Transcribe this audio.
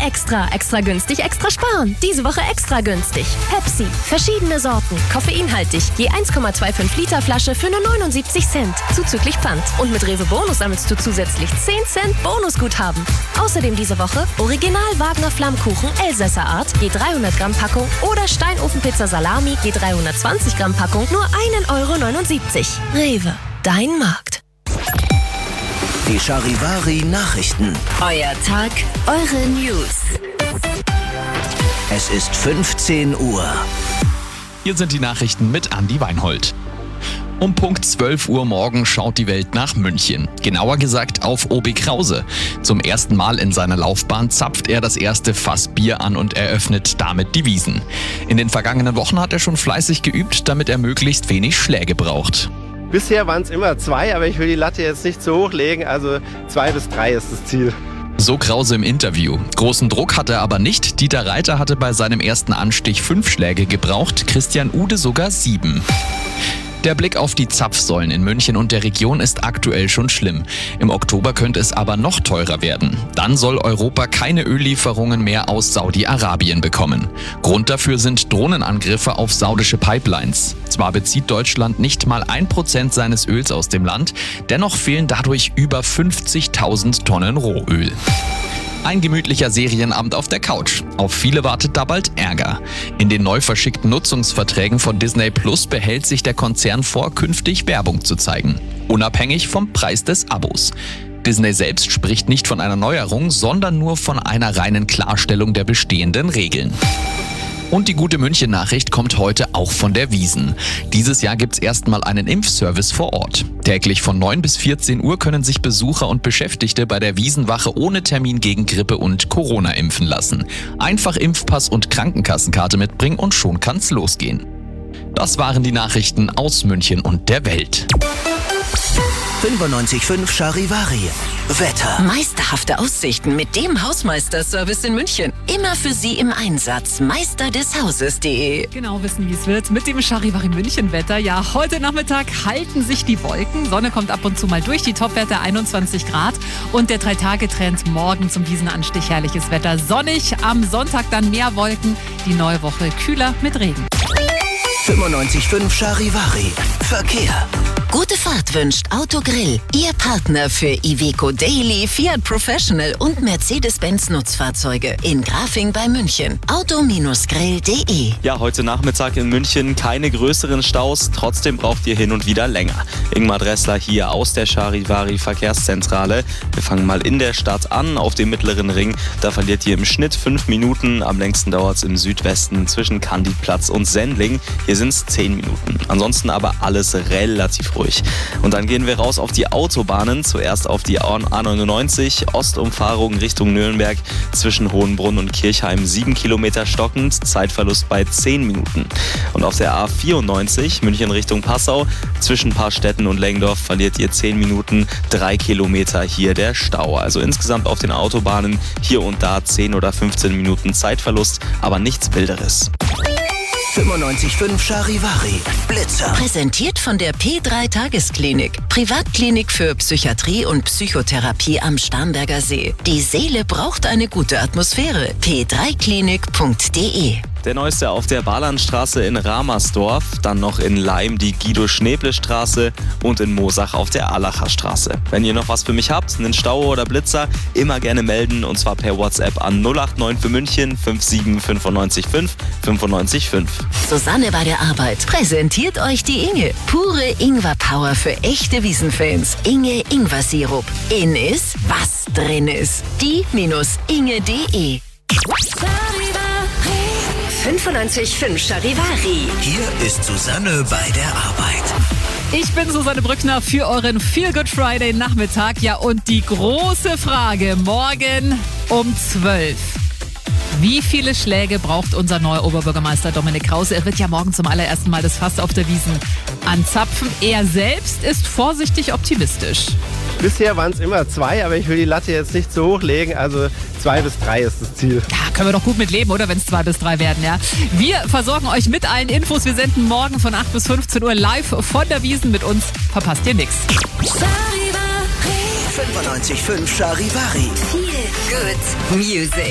Extra. Extra günstig, extra sparen. Diese Woche extra günstig. Pepsi. Verschiedene Sorten. Koffeinhaltig. Je 1,25 Liter Flasche für nur 79 Cent. Zuzüglich Pfand. Und mit Rewe Bonus sammelst du zusätzlich 10 Cent Bonusguthaben. Außerdem diese Woche Original Wagner Flammkuchen Elsässer Art. Je 300 Gramm Packung. Oder Steinofenpizza Salami. Je 320 Gramm Packung. Nur 1,79 €. Rewe. Dein Markt. Die Charivari Nachrichten. Euer Tag, eure News. Es ist 15 Uhr. Hier sind die Nachrichten mit Andi Weinhold. Um Punkt 12 Uhr morgen schaut die Welt nach München. Genauer gesagt auf Obi Krause. Zum ersten Mal in seiner Laufbahn zapft er das erste Fass Bier an und eröffnet damit die Wiesn. In den vergangenen Wochen hat er schon fleißig geübt, damit er möglichst wenig Schläge braucht. Bisher waren es immer 2, aber ich will die Latte jetzt nicht zu hoch legen, also 2 bis 3 ist das Ziel. So Krause im Interview. Großen Druck hatte er aber nicht. Dieter Reiter hatte bei seinem ersten Anstich 5 Schläge gebraucht, Christian Ude sogar 7. Der Blick auf die Zapfsäulen in München und der Region ist aktuell schon schlimm. Im Oktober könnte es aber noch teurer werden. Dann soll Europa keine Öllieferungen mehr aus Saudi-Arabien bekommen. Grund dafür sind Drohnenangriffe auf saudische Pipelines. Zwar bezieht Deutschland nicht mal 1% seines Öls aus dem Land, dennoch fehlen dadurch über 50.000 Tonnen Rohöl. Ein gemütlicher Serienabend auf der Couch. Auf viele wartet da bald Ärger. In den neu verschickten Nutzungsverträgen von Disney Plus behält sich der Konzern vor, künftig Werbung zu zeigen. Unabhängig vom Preis des Abos. Disney selbst spricht nicht von einer Neuerung, sondern nur von einer reinen Klarstellung der bestehenden Regeln. Und die gute München-Nachricht kommt heute auch von der Wiesn. Dieses Jahr gibt's erstmal einen Impfservice vor Ort. Täglich von 9 bis 14 Uhr können sich Besucher und Beschäftigte bei der Wiesenwache ohne Termin gegen Grippe und Corona impfen lassen. Einfach Impfpass und Krankenkassenkarte mitbringen und schon kann's losgehen. Das waren die Nachrichten aus München und der Welt. 95.5 Charivari. Wetter. Meisterhafte Aussichten mit dem Hausmeister-Service in München. Immer für Sie im Einsatz. meisterdeshauses.de. Genau wissen, wie es wird mit dem Charivari München-Wetter. Ja, heute Nachmittag halten sich die Wolken. Sonne kommt ab und zu mal durch. Die Topwerte 21 Grad. Und der 3-Tage-Trend morgen zum Wiesenanstich. Herrliches Wetter. Sonnig. Am Sonntag dann mehr Wolken. Die neue Woche kühler mit Regen. 95.5 Charivari. Verkehr. Gute Fahrt wünscht Autogrill. Ihr Partner für Iveco Daily, Fiat Professional und Mercedes-Benz Nutzfahrzeuge. In Grafing bei München. Auto-grill.de. Ja, heute Nachmittag in München keine größeren Staus. Trotzdem braucht ihr hin und wieder länger. Ingmar Dressler hier aus der Charivari Verkehrszentrale. Wir fangen mal in der Stadt an, auf dem Mittleren Ring. Da verliert ihr im Schnitt 5 Minuten. Am längsten dauert es im Südwesten zwischen Candidplatz und Sendling. Hier sind es 10 Minuten. Ansonsten aber alles relativ ruhig. Und dann gehen wir raus auf die Autobahnen. Zuerst auf die A99, Ostumfahrung Richtung Nürnberg zwischen Hohenbrunn und Kirchheim 7 Kilometer stockend, Zeitverlust bei 10 Minuten. Und auf der A94 München Richtung Passau zwischen Paarstetten und Lengdorf verliert ihr 10 Minuten, 3 Kilometer hier der Stau. Also insgesamt auf den Autobahnen hier und da 10 oder 15 Minuten Zeitverlust, aber nichts Wilderes. 95.5 Charivari. Blitzer. Präsentiert von der P3 Tagesklinik. Privatklinik für Psychiatrie und Psychotherapie am Starnberger See. Die Seele braucht eine gute Atmosphäre. p3klinik.de. Der neueste auf der Bahnlandstraße in Ramersdorf, dann noch in Laim die Guido-Schneble-Straße und in Moosach auf der Allacher Straße. Wenn ihr noch was für mich habt, einen Stau oder Blitzer, immer gerne melden und zwar per WhatsApp an 089 für München 57 95 5 95 5. Susanne bei der Arbeit präsentiert euch die Inge. Pure Ingwer-Power für echte Wiesenfans. Inge Ingwer-Sirup. In ist, was drin ist. Die-inge.de. 95.5 Charivari. Hier ist Susanne bei der Arbeit. Ich bin Susanne Brückner für euren Feel Good Friday Nachmittag. Ja, und die große Frage morgen um 12. Wie viele Schläge braucht unser neuer Oberbürgermeister Dominik Krause? Er wird ja morgen zum allerersten Mal das Fass auf der Wiesn anzapfen. Er selbst ist vorsichtig optimistisch. Bisher waren es immer 2, aber ich will die Latte jetzt nicht zu hoch legen, also 2 bis 3 ist das Ziel. Ja, können wir doch gut mit leben, oder? Wenn es 2 bis 3 werden, ja. Wir versorgen euch mit allen Infos. Wir senden morgen von 8 bis 15 Uhr live von der Wiesn. Mit uns verpasst ihr nichts. 95.5 Charivari. Feel Good Music.